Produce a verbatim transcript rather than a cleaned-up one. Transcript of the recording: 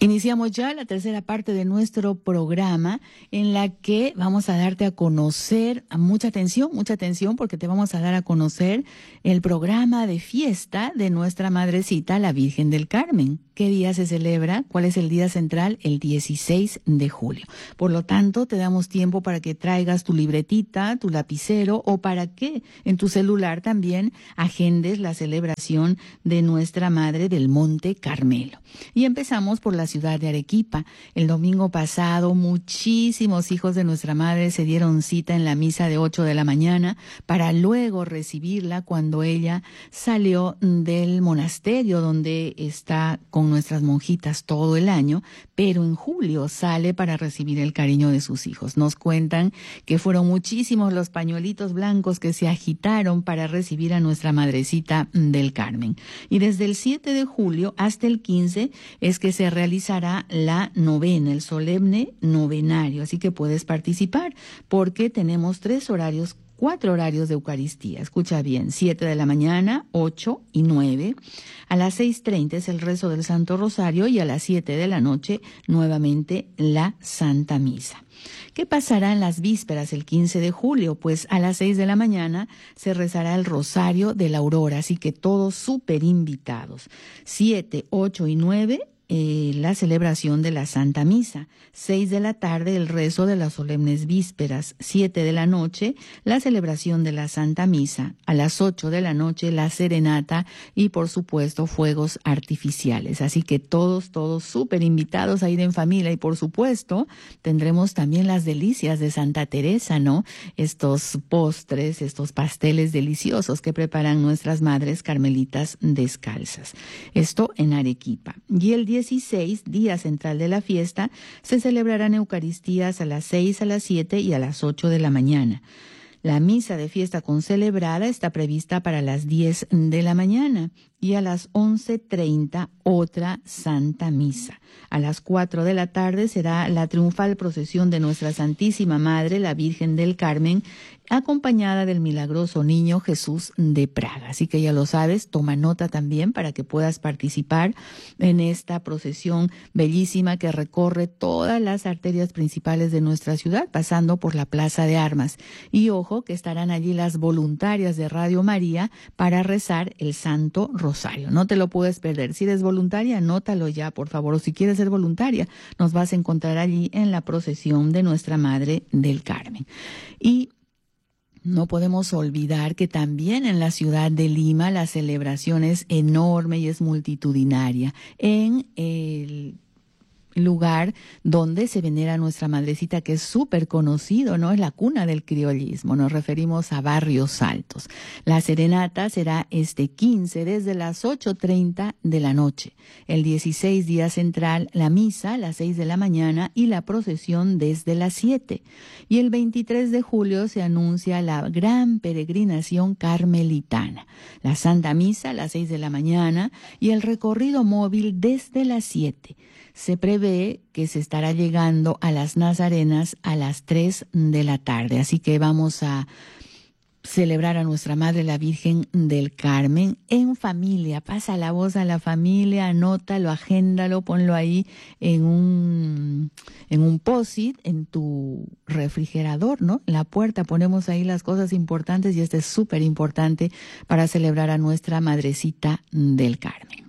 Iniciamos ya la tercera parte de nuestro programa en la que vamos a darte a conocer, a mucha atención, mucha atención porque te vamos a dar a conocer el programa de fiesta de nuestra madrecita, la Virgen del Carmen. ¿Qué día se celebra? ¿Cuál es el día central? El dieciséis de julio. Por lo tanto, te damos tiempo para que traigas tu libretita, tu lapicero o para que en tu celular también agendes la celebración de nuestra Madre del Monte Carmelo. Y empezamos por la ciudad de Arequipa. El domingo pasado, muchísimos hijos de nuestra Madre se dieron cita en la misa de ocho de la mañana para luego recibirla cuando ella salió del monasterio donde está con nuestras monjitas todo el año, pero en julio sale para recibir el cariño de sus hijos. Nos cuentan que fueron muchísimos los pañuelitos blancos que se agitaron para recibir a nuestra Madrecita del Carmen. Y desde el siete de julio hasta el quince es que se realizará la novena, el solemne novenario, así que puedes participar porque tenemos tres horarios, cuatro horarios de Eucaristía. Escucha bien, siete de la mañana, ocho y nueve. A las seis treinta es el rezo del Santo Rosario y a las siete de la noche nuevamente la Santa Misa. ¿Qué pasará en las vísperas el quince de julio? Pues a las seis de la mañana se rezará el Rosario de la Aurora, así que todos súper invitados. siete, ocho y nueve. Eh, la celebración de la Santa Misa, seis de la tarde el rezo de las solemnes vísperas, siete de la noche la celebración de la Santa Misa, a las ocho de la noche la serenata y por supuesto fuegos artificiales, así que todos, todos súper invitados a ir en familia y por supuesto tendremos también las delicias de Santa Teresa, ¿no? Estos postres, estos pasteles deliciosos que preparan nuestras madres carmelitas descalzas. Esto en Arequipa. Y el dieciséis, día central de la fiesta, se celebrarán Eucaristías a las seis, a las siete y a las ocho de la mañana. La misa de fiesta concelebrada está prevista para las diez de la mañana y a las once treinta otra Santa Misa. A las cuatro de la tarde será la triunfal procesión de Nuestra Santísima Madre, la Virgen del Carmen, acompañada del milagroso niño Jesús de Praga. Así que ya lo sabes, toma nota también para que puedas participar en esta procesión bellísima que recorre todas las arterias principales de nuestra ciudad, pasando por la Plaza de Armas. Y ojo que estarán allí las voluntarias de Radio María para rezar el Santo Rosario. No te lo puedes perder. Si eres voluntaria, anótalo ya, por favor. O si quieres ser voluntaria, nos vas a encontrar allí en la procesión de Nuestra Madre del Carmen. Y no podemos olvidar que también en la ciudad de Lima la celebración es enorme y es multitudinaria. En el lugar donde se venera a nuestra madrecita, que es súper conocido, ¿no? Es la cuna del criollismo. Nos referimos a Barrios Altos. La serenata será este quince desde las ocho treinta de la noche. El dieciséis, día central, la misa a las seis de la mañana y la procesión desde las siete. Y el veintitrés de julio se anuncia la gran peregrinación carmelitana. La Santa Misa a las seis de la mañana y el recorrido móvil desde las siete. Se prevé que se estará llegando a las Nazarenas a las tres de la tarde. Así que vamos a celebrar a nuestra Madre la Virgen del Carmen en familia. Pasa la voz a la familia, anótalo, agéndalo, ponlo ahí en un, en un post-it, en tu refrigerador, ¿no? En la puerta ponemos ahí las cosas importantes y este es súper importante para celebrar a nuestra Madrecita del Carmen.